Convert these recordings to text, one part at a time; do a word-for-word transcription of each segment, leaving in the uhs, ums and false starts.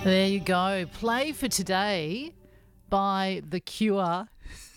There you go. Play for today by The Cure.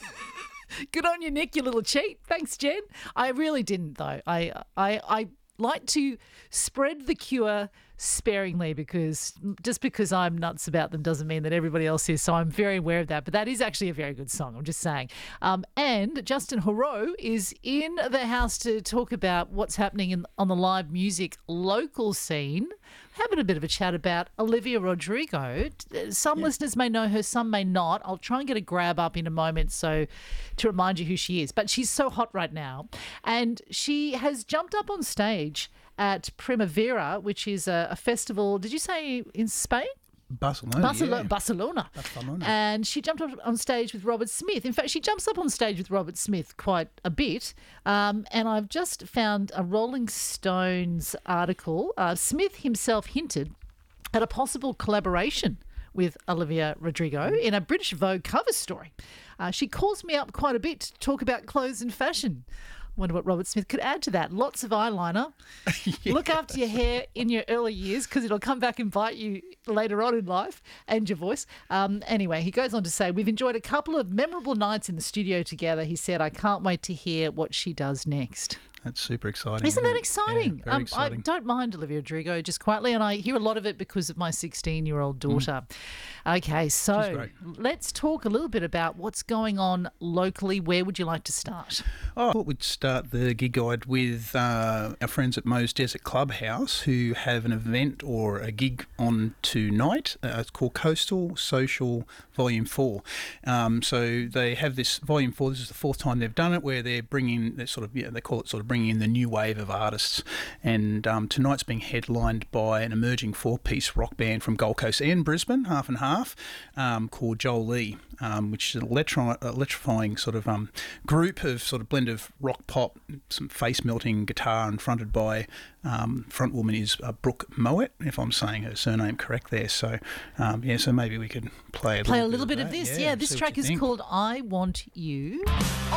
Good on you, Nick, you little cheat. Thanks, Jen. I really didn't, though. I I, I like to spread The Cure sparingly because just because I'm nuts about them doesn't mean that everybody else is. So I'm very aware of that. But that is actually a very good song, I'm just saying. Um, and Justin Horo is in the house to talk about what's happening in, on the live music local scene. Having a bit of a chat about Olivia Rodrigo. Some yeah. listeners may know her, some may not. I'll try and get a grab up in a moment so to remind you who she is. But she's so hot right now. And she has jumped up on stage at Primavera, which is a, a festival, did you say in Spain? Barcelona, Barcelona, yeah. Barcelona. Barcelona. And she jumped up on stage with Robert Smith. In fact, she jumps up on stage with Robert Smith quite a bit. Um, and I've just found a Rolling Stones article. Uh, Smith himself hinted at a possible collaboration with Olivia Rodrigo in a British Vogue cover story. Uh, she calls me up quite a bit to talk about clothes and fashion. Wonder what Robert Smith could add to that. Lots of eyeliner. yeah. Look after your hair in your early years because it'll come back and bite you later on in life, and your voice. Um, anyway, he goes on to say, we've enjoyed a couple of memorable nights in the studio together. He said, I can't wait to hear what she does next. That's super exciting. Isn't that exciting? Yeah, very um, exciting. I don't mind Olivia Rodrigo, just quietly, and I hear a lot of it because of my sixteen-year-old daughter. Mm. Okay, so let's talk a little bit about what's going on locally. Where would you like to start? Oh, I thought we'd start the gig guide with uh, our friends at Mo's Desert Clubhouse, who have an event or a gig on tonight. Uh, it's called Coastal Social Volume four. Um, so they have this Volume four. This is the fourth time they've done it, where they're bringing, they're sort of, yeah, they call it sort of bringing in the new wave of artists. And um, tonight's being headlined by an emerging four-piece rock band from Gold Coast and Brisbane, half and half, um, called Jolie, um, which is an electro- electrifying sort of um, group of sort of blend of rock pop, some face-melting guitar, and fronted by um, front woman is uh, Brooke Mowat, if I'm saying her surname correct there. So, um, yeah, so maybe we could play a play little, a little bit, bit of, of that. this. Yeah, yeah this track is think. called I Want You.